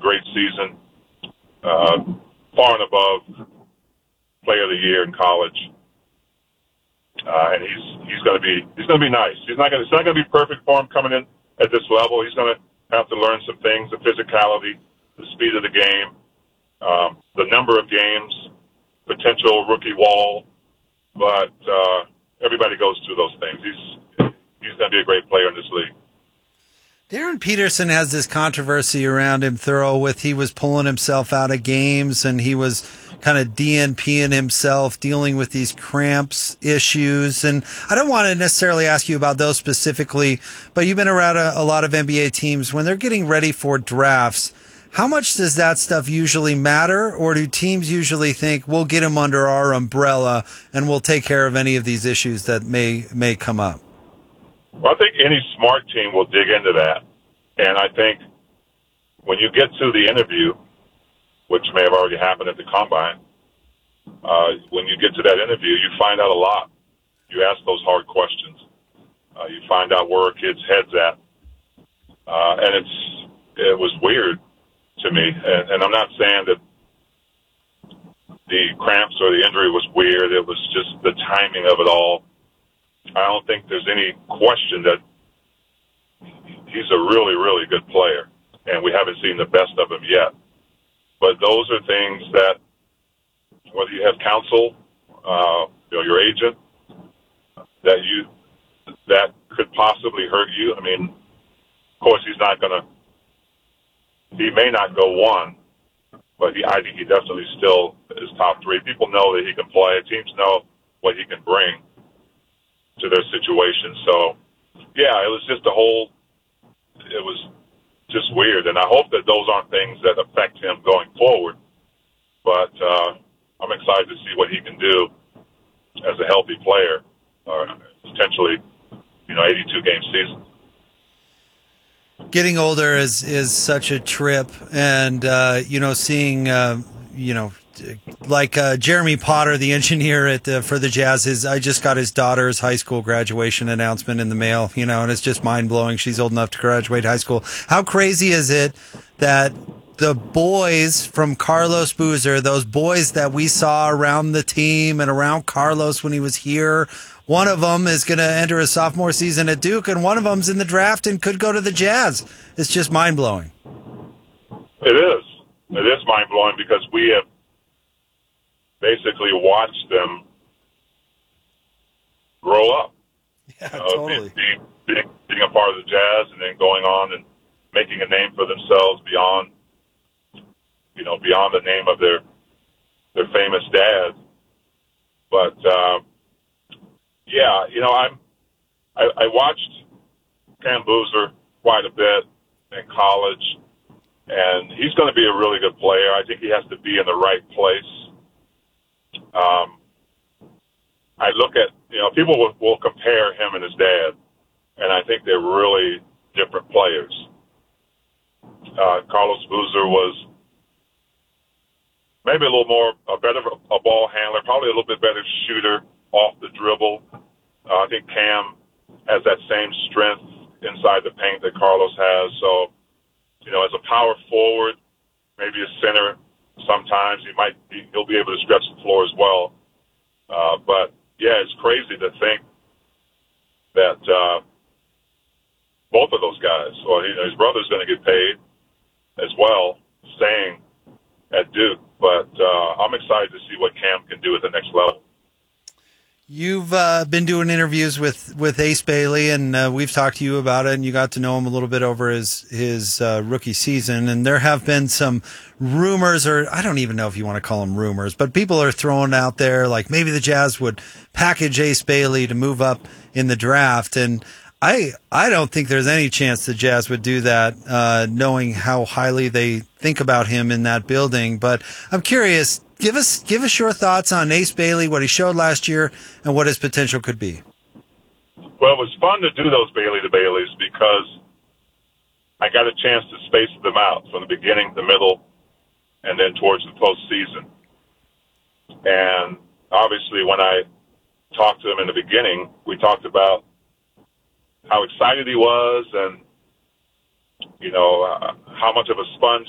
great season, far and above Player of the Year in college, and he's going to be nice. It's not going to be perfect for him coming in at this level. He's going to have to learn some things: the physicality, the speed of the game, the number of games, potential rookie wall. But everybody goes through those things. He's going to be a great player in this league. Darren Peterson has this controversy around him, Thurl, with he was pulling himself out of games and he was kind of DNPing himself, dealing with these cramps issues. And I don't want to necessarily ask you about those specifically, but you've been around a lot of NBA teams. When they're getting ready for drafts, how much does that stuff usually matter? Or do teams usually think, we'll get him under our umbrella and we'll take care of any of these issues that may come up? Well, I think any smart team will dig into that. And I think when you get to the interview, which may have already happened at the Combine, when you get to that interview, you find out a lot. You ask those hard questions. You find out where a kid's head's at. And it was weird to me. And I'm not saying that the cramps or the injury was weird. It was just the timing of it all. I don't think there's any question that he's a really, really good player, and we haven't seen the best of him yet. But those are things that, whether you have counsel, your agent, that could possibly hurt you. I mean, of course, he may not go one, but I think he definitely still is top three. People know that he can play. Teams know what he can bring to their situation. So, yeah, it was just weird. And I hope that those aren't things that affect him going forward. But I'm excited to see what he can do as a healthy player, potentially, 82-game season. Getting older is such a trip. And, seeing, like Jeremy Potter, the engineer for the Jazz, I just got his daughter's high school graduation announcement in the mail, and it's just mind-blowing. She's old enough to graduate high school. How crazy is it that the boys from Carlos Boozer, those boys that we saw around the team and around Carlos when he was here, one of them is going to enter his sophomore season at Duke, and one of them's in the draft and could go to the Jazz. It's just mind-blowing. It is. It is mind-blowing because we have basically watch them grow up. Yeah, totally. Being a part of the Jazz and then going on and making a name for themselves beyond the name of their famous dad. But I watched Cam Boozer quite a bit in college, and he's going to be a really good player. I think he has to be in the right place. I look at, people will compare him and his dad, and I think they're really different players. Carlos Boozer was maybe a better ball handler, probably a little bit better shooter off the dribble. I think Cam has that same strength inside the paint that Carlos has. So, as a power forward, maybe a center, sometimes he'll be able to stretch the floor as well. But yeah, it's crazy to think that both of those guys, his brother's going to get paid as well, staying at Duke. But I'm excited to see what Cam can do at the next level. You've been doing interviews with Ace Bailey, and we've talked to you about it, and you got to know him a little bit over his rookie season. And there have been some rumors, or I don't even know if you want to call them rumors, but people are throwing out there like maybe the Jazz would package Ace Bailey to move up in the draft. And I don't think there's any chance the Jazz would do that, knowing how highly they think about him in that building. But I'm curious. Give us your thoughts on Ace Bailey, what he showed last year, and what his potential could be. Well, it was fun to do those Bailey to Baileys because I got a chance to space them out from the beginning, the middle, and then towards the postseason. And obviously, when I talked to him in the beginning, we talked about how excited he was and, how much of a sponge